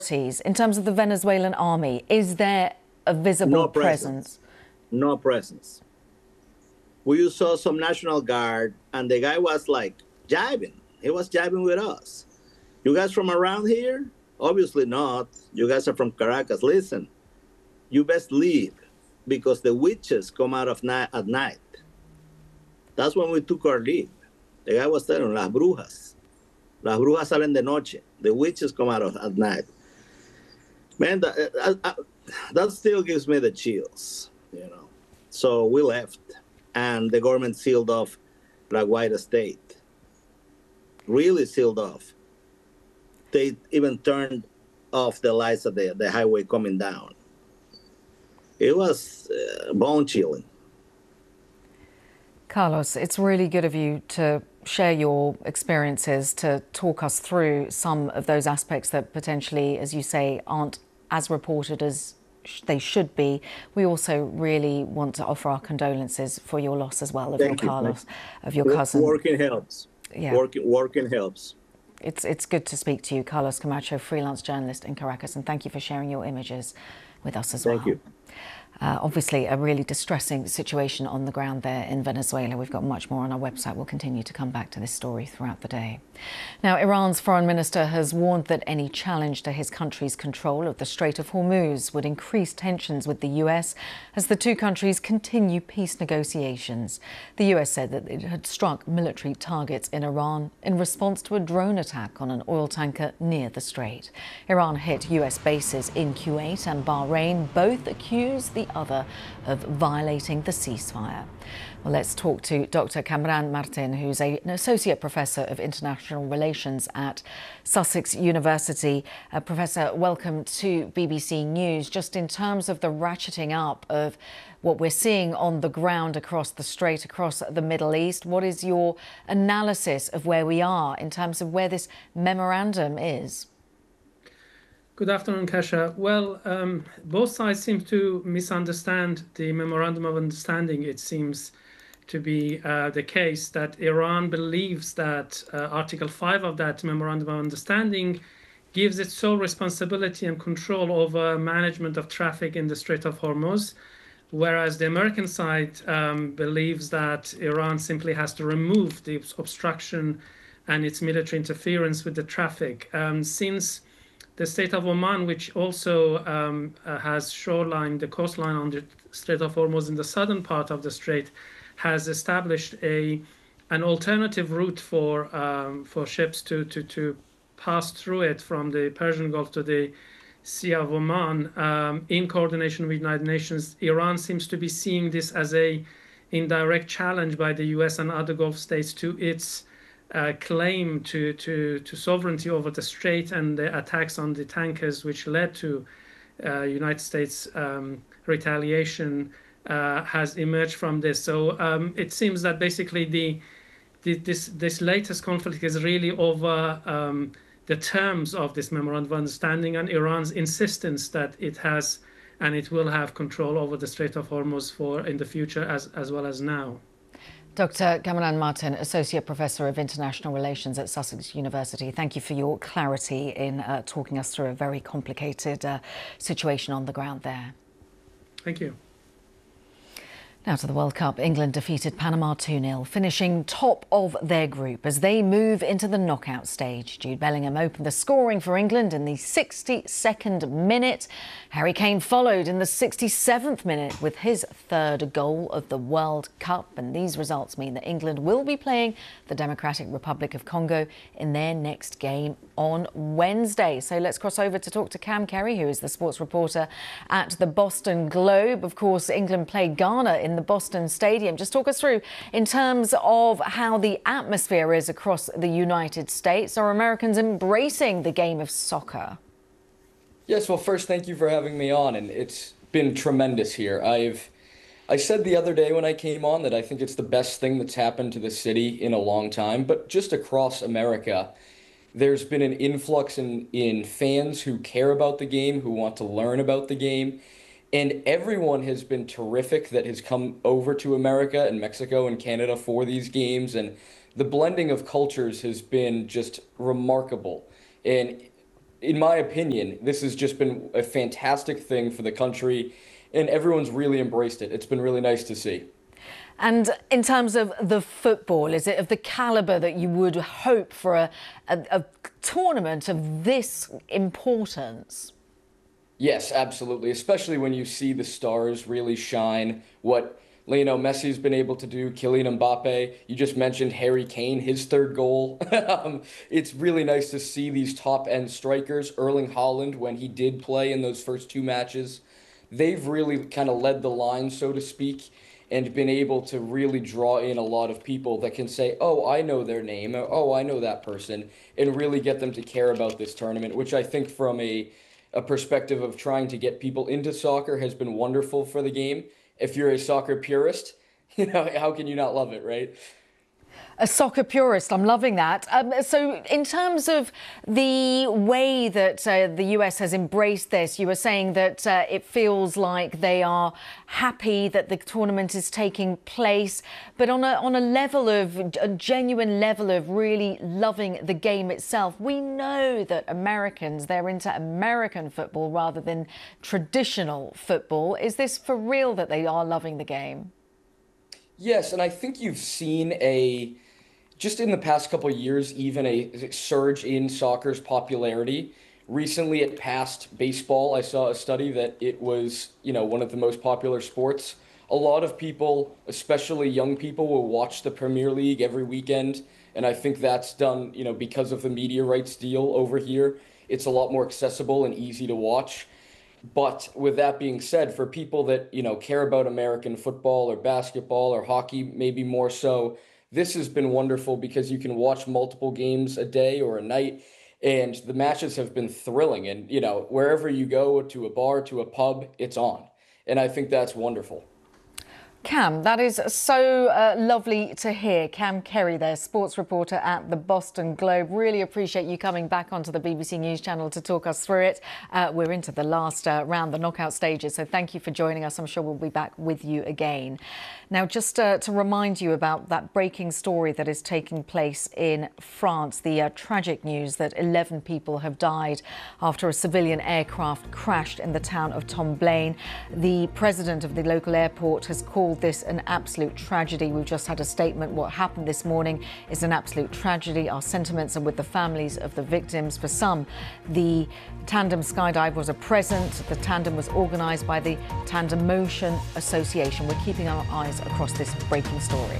in terms of the Venezuelan army? Is there a visible presence? No presence. We saw some National Guard, and the guy was like jiving. He was jiving with us. You guys from around here? Obviously not. You guys are from Caracas. Listen, you best leave because the witches come out at night. That's when we took our leave. The guy was telling las brujas. Las brujas salen de noche. The witches come out at night. Man, that still gives me the chills, you know. So we left, and the government sealed off La Guaira State. Really sealed off. They even turned off the lights at the highway coming down. It was bone chilling. Carlos, it's really good of you to share your experiences, to talk us through some of those aspects that potentially, as you say, aren't as reported as they should be. We also really want to offer our condolences for your loss as well of your Carlos, of your cousin. Working helps. Yeah. Working helps. It's good to speak to you, Carlos Camacho, freelance journalist in Caracas, and thank you for sharing your images with us as well. Thank you. Obviously, a really distressing situation on the ground there in Venezuela. We've got much more on our website. We'll continue to come back to this story throughout the day. Now, Iran's foreign minister has warned that any challenge to his country's control of the Strait of Hormuz would increase tensions with the US as the two countries continue peace negotiations. The US said that it had struck military targets in Iran in response to a drone attack on an oil tanker near the strait. Iran hit US bases in Kuwait and Bahrain. Both accused the other of violating the ceasefire. Well, let's talk to Dr. Kamran Martin, who's an associate professor of international relations at Sussex University. Professor, welcome to BBC News. Just in terms of the ratcheting up of what we're seeing on the ground across the strait, across the Middle East, what is your analysis of where we are in terms of where this memorandum is? Good afternoon, Kasia. Well, both sides seem to misunderstand the Memorandum of Understanding. It seems to be the case that Iran believes that Article 5 of that Memorandum of Understanding gives it sole responsibility and control over management of traffic in the Strait of Hormuz, whereas the American side believes that Iran simply has to remove the obstruction and its military interference with the traffic. Since the state of Oman, which also has shoreline, the coastline on the Strait of Hormuz in the southern part of the strait, has established an alternative route for ships to pass through it from the Persian Gulf to the Sea of Oman in coordination with the United Nations. Iran seems to be seeing this as an indirect challenge by the US and other Gulf states to its claim to sovereignty over the strait, and the attacks on the tankers, which led to United States retaliation, has emerged from this. So it seems that basically this latest conflict is really over the terms of this Memorandum of Understanding and Iran's insistence that it has and it will have control over the Strait of Hormuz in the future as well as now. Dr. Kamran Martin, Associate Professor of International Relations at Sussex University, thank you for your clarity in talking us through a very complicated situation on the ground there. Thank you. Now to the World Cup. England defeated Panama 2-0, finishing top of their group as they move into the knockout stage. Jude Bellingham opened the scoring for England in the 62nd minute. Harry Kane followed in the 67th minute with his third goal of the World Cup. And these results mean that England will be playing the Democratic Republic of Congo in their next game on Wednesday. So let's cross over to talk to Cam Kerry, who is the sports reporter at the Boston Globe. Of course, England played Ghana in the Boston Stadium. Just talk us through in terms of how the atmosphere is across the United States. Are Americans embracing the game of soccer? Yes, well, first, thank you for having me on, and it's been tremendous here. I said the other day when I came on that I think it's the best thing that's happened to the city in a long time, but just across America, there's been an influx in fans who care about the game, who want to learn about the game. And everyone has been terrific that has come over to America and Mexico and Canada for these games. And the blending of cultures has been just remarkable. And in my opinion, this has just been a fantastic thing for the country, and everyone's really embraced it. It's been really nice to see. And in terms of the football, is it of the calibre that you would hope for a tournament of this importance? Yes, absolutely. Especially when you see the stars really shine. What Lionel Messi's been able to do, Kylian Mbappe. You just mentioned Harry Kane, his third goal. It's really nice to see these top-end strikers. Erling Haaland, when he did play in those first two matches, they've really kind of led the line, so to speak, and been able to really draw in a lot of people that can say, oh, I know their name, or, oh, I know that person, and really get them to care about this tournament, which I think from a perspective of trying to get people into soccer has been wonderful for the game. If you're a soccer purist, how can you not love it, right? A soccer purist, I'm loving that. So in terms of the way that the US has embraced this, you were saying that it feels like they are happy that the tournament is taking place, but on a level of, a genuine level of really loving the game itself. We know that Americans, they're into American football rather than traditional football. Is this for real that they are loving the game? Yes, and I think you've seen just in the past couple of years, even a surge in soccer's popularity. Recently, it passed baseball. I saw a study that it was, one of the most popular sports. A lot of people, especially young people, will watch the Premier League every weekend, and I think that's done, because of the media rights deal over here. It's a lot more accessible and easy to watch. But with that being said, for people that, care about American football or basketball or hockey, maybe more so, this has been wonderful because you can watch multiple games a day or a night, and the matches have been thrilling. And, wherever you go, to a bar, to a pub, it's on. And I think that's wonderful. Cam, that is so lovely to hear. Cam Kerry there, sports reporter at the Boston Globe. Really appreciate you coming back onto the BBC News Channel to talk us through it. We're into the last round, the knockout stages, so thank you for joining us. I'm sure we'll be back with you again. Now, just to remind you about that breaking story that is taking place in France, the tragic news that 11 people have died after a civilian aircraft crashed in the town of Tomblaine. The president of the local airport has called this an absolute tragedy. We've just had a statement. What happened this morning is an absolute tragedy. Our sentiments are with the families of the victims. For some, the tandem skydive was a present. The tandem was organised by the Tandem Motion Association. We're keeping our eyes across this breaking story.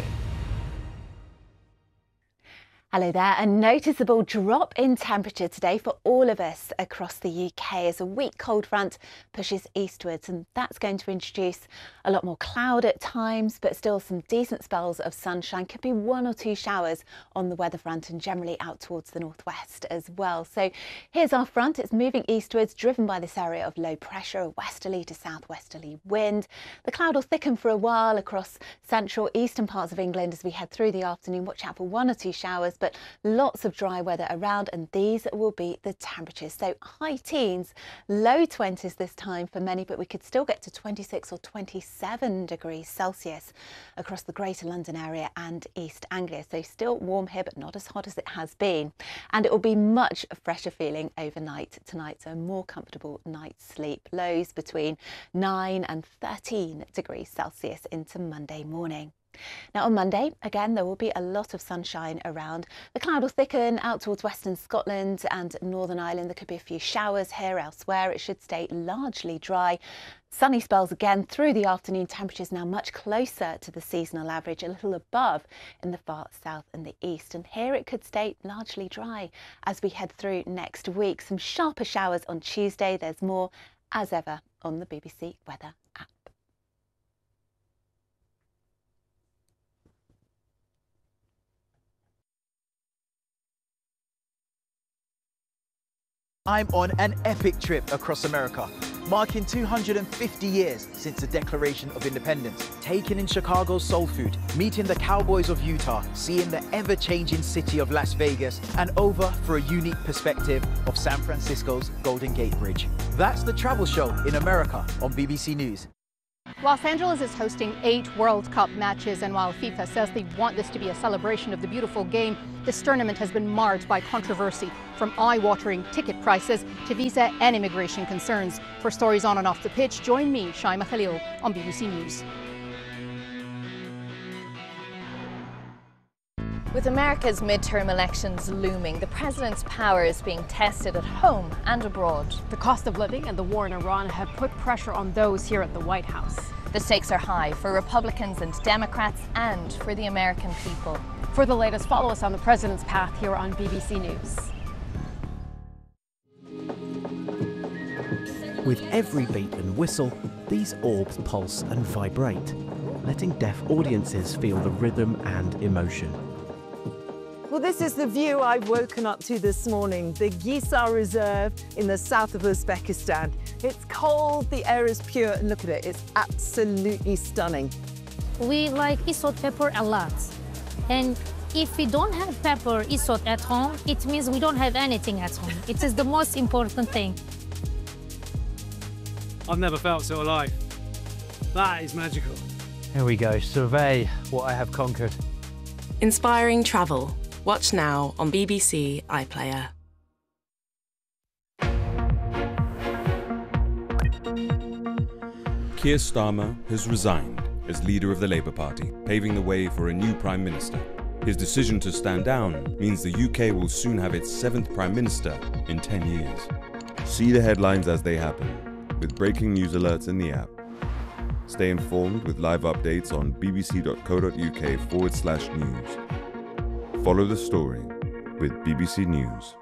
Hello there. A noticeable drop in temperature today for all of us across the UK as a weak cold front pushes eastwards, and that's going to introduce a lot more cloud at times, but still some decent spells of sunshine. Could be one or two showers on the weather front and generally out towards the northwest as well. So here's our front. It's moving eastwards, driven by this area of low pressure, a westerly to southwesterly wind. The cloud will thicken for a while across central eastern parts of England as we head through the afternoon. Watch out for one or two showers, but lots of dry weather around, and these will be the temperatures. So high teens, low 20s this time for many, but we could still get to 26 or 27 degrees Celsius across the Greater London area and East Anglia. So still warm here, but not as hot as it has been. And it will be much fresher feeling overnight tonight, so a more comfortable night's sleep. Lows between 9 and 13 degrees Celsius into Monday morning. Now on Monday, again, there will be a lot of sunshine around. The cloud will thicken out towards western Scotland and Northern Ireland. There could be a few showers here. Elsewhere, it should stay largely dry. Sunny spells again through the afternoon. Temperatures now much closer to the seasonal average, a little above in the far south and the east. And here it could stay largely dry as we head through next week. Some sharper showers on Tuesday. There's more, as ever, on the BBC Weather app. I'm on an epic trip across America, marking 250 years since the Declaration of Independence. Taking in Chicago's soul food, meeting the cowboys of Utah, seeing the ever-changing city of Las Vegas, and over for a unique perspective of San Francisco's Golden Gate Bridge. That's the travel show in America on BBC News. Los Angeles is hosting 8 World Cup matches, and while FIFA says they want this to be a celebration of the beautiful game, this tournament has been marred by controversy, from eye-watering ticket prices to visa and immigration concerns. For stories on and off the pitch, join me, Shaima Khalil, on BBC News. With America's midterm elections looming, the president's power is being tested at home and abroad. The cost of living and the war in Iran have put pressure on those here at the White House. The stakes are high for Republicans and Democrats and for the American people. For the latest, follow us on the president's path here on BBC News. With every beat and whistle, these orbs pulse and vibrate, letting deaf audiences feel the rhythm and emotion. Well, this is the view I've woken up to this morning, the Gisar Reserve in the south of Uzbekistan. It's cold, the air is pure, and look at it, it's absolutely stunning. We like isot pepper a lot. And if we don't have pepper isot at home, it means we don't have anything at home. It is the most important thing. I've never felt so alive. That is magical. Here we go, survey what I have conquered. Inspiring travel. Watch now on BBC iPlayer. Keir Starmer has resigned as leader of the Labour Party, paving the way for a new Prime Minister. His decision to stand down means the UK will soon have its 7th Prime Minister in 10 years. See the headlines as they happen, with breaking news alerts in the app. Stay informed with live updates on bbc.co.uk/news. Follow the story with BBC News.